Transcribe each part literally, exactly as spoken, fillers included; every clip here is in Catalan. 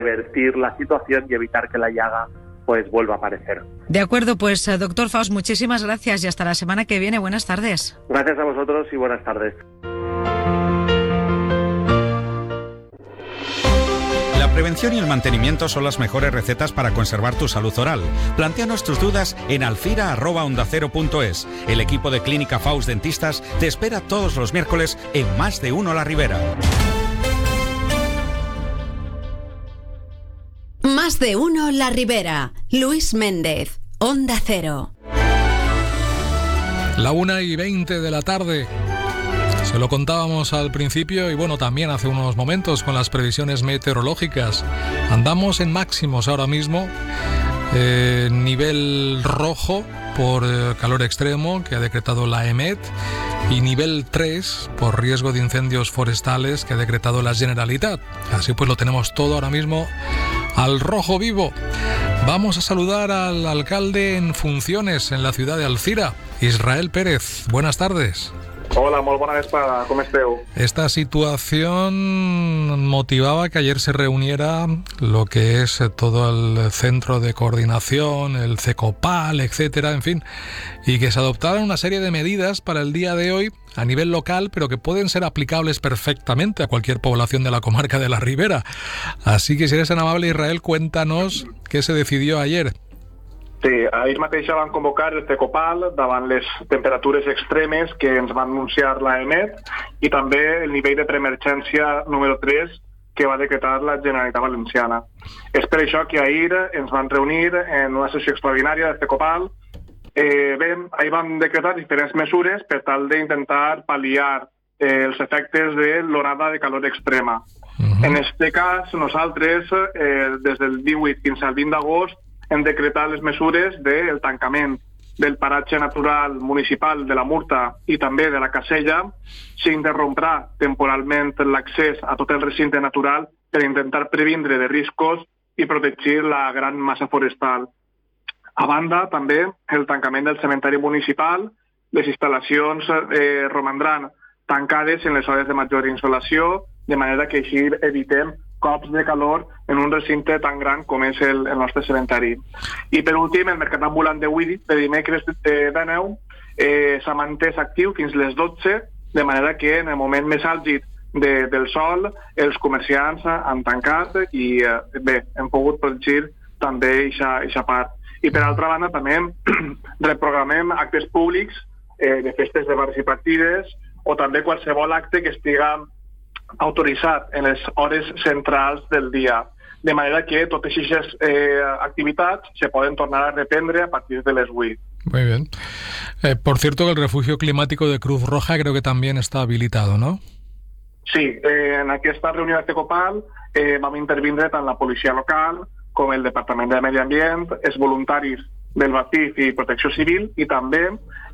revertir la situación y evitar que la llaga pues vuelva a aparecer. De acuerdo, pues doctor Faust, muchísimas gracias y hasta la semana que viene. Buenas tardes. Gracias a vosotros y buenas tardes. La prevención y el mantenimiento son las mejores recetas para conservar tu salud oral. Plantéanos tus dudas en alfira arroba onda cero punto es. El equipo de Clínica Faust Dentistas te espera todos los miércoles en Más de Uno La Ribera. Más de Uno La Ribera. Luis Méndez, Onda Cero. La una y veinte de la tarde. Se lo contábamos al principio y bueno, también hace unos momentos con las previsiones meteorológicas. Andamos en máximos ahora mismo, eh, nivel rojo por eh, calor extremo que ha decretado la EMET y nivel tres por riesgo de incendios forestales que ha decretado la Generalitat. Así pues lo tenemos todo ahora mismo al rojo vivo. Vamos a saludar al alcalde en funciones en la ciudad de Alzira, Israel Pérez. Buenas tardes. Hola, molt bona vesprada, com esteu? Esta situación motivaba que ayer se reuniera lo que es todo el centro de coordinación, el CECOPAL, etcétera, en fin, y que se adoptaran una serie de medidas para el día de hoy a nivel local, pero que pueden ser aplicables perfectamente a cualquier población de la comarca de la Ribera. Así que si eres tan amable, Israel, cuéntanos qué se decidió ayer. Sí, ahir mateix van convocar el CECOPAL davant les temperatures extremes que ens va anunciar la EMET i també el nivell de preemergència número tres que va decretar la Generalitat Valenciana. És per això que ahir ens van reunir en una sessió extraordinària del CECOPAL. Eh, bé, ahir van decretar diferents mesures per tal d'intentar pal·liar eh, els efectes de l'onada de calor extrema. Uh-huh. En este cas, nosaltres, eh, des del divuit fins al vint d'agost, hem decretat les mesures del tancament del paratge natural municipal de la Murta i també de la Casella. S'interromprà temporalment l'accés a tot el recinte natural per intentar previndre de riscos i protegir la gran massa forestal. A banda, també, el tancament del cementeri municipal, les instal·lacions eh, romandran tancades en les hores de major insolació, de manera que així evitem cops de calor en un recinte tan gran com és el, el nostre cementeri. I per últim, el mercat ambulant de avui, de dimecres de, de neu, eh, s'ha mantès actiu fins les dotze, de manera que en el moment més àlgid de, del sol els comerciants han tancat i eh, bé, hem pogut protegir també aquesta part. I per altra banda també reprogramem actes públics eh, de festes de bars i partides o també qualsevol acte que estiga autoritzat en les hores centrals del dia, de manera que totes aquestes eh, activitats se poden tornar a reprendre a partir de les vuit. Muy bien. Eh, por cierto, que el refugio climático de Cruz Roja creo que también está habilitado, ¿no? Sí, eh, en aquesta reunió de CECOPAL eh, vam intervindre tant la policia local com el Departament de Medi Ambient, els voluntaris del BACIF i Protecció Civil, i també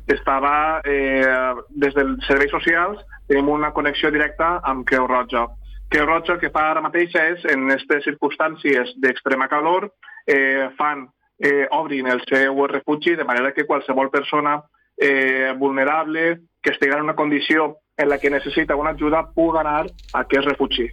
estava eh, des dels serveis socials tenim una connexió directa amb Creu Roja. Creu Roja el que fa ara mateix és, en aquestes circumstàncies d'extrema calor, eh, fan, eh, obrin el seu refugi de manera que qualsevol persona eh, vulnerable que estigui en una condició en la que necesita una ajuda pugui anar a aquest refugi.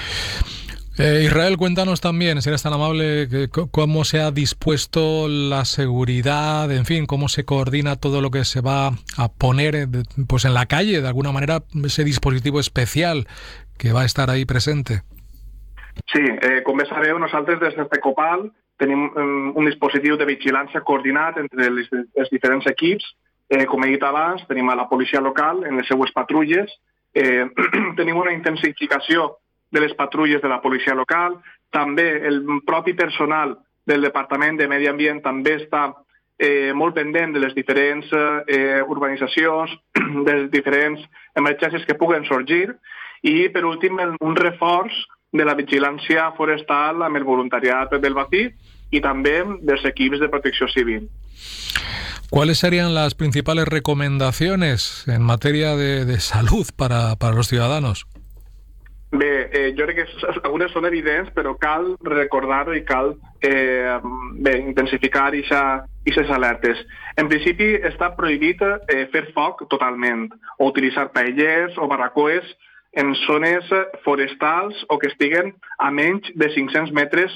Eh, Israel, cuéntanos también, si eres tan amable, que, cómo se ha dispuesto la seguridad, en fin, cómo se coordina todo lo que se va a poner pues en la calle, de alguna manera, ese dispositivo especial que va a estar ahí presente. Sí, eh, com bé sabeu, nosaltres des del CECOPAL tenim um, un dispositiu de vigilància coordinat entre els, els diferents equips. Eh, com he dit abans, tenim a la policia local en les seues patrulles, eh, tenim una intensificació de les patrulles de la policia local, també el propi personal del Departament de Medi Ambient també està eh, molt pendent de les diferents eh, urbanitzacions, de les diferents emergències que puguen sorgir, i per últim un reforç de la vigilància forestal amb el voluntariat del BACIF y también dels equipos de protección civil. ¿Cuáles serían las principales recomendaciones en materia de, de salud para, para los ciudadanos? Bé, eh, jo crec que algunes són evidents, però cal recordar-ho i cal eh, bé, intensificar aquestes alertes. En principi està prohibit eh, fer foc totalment, o utilitzar paellers o barracoes en zones forestals o que estiguen a menys de cinc-cents metres